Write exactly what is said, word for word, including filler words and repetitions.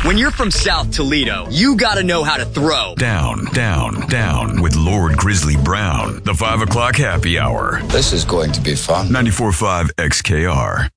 When you're from South Toledo, you gotta know how to throw. Down, down, down with Lord Grizzly Brown. The five o'clock happy hour. This is going to be fun. ninety-four point five X K R.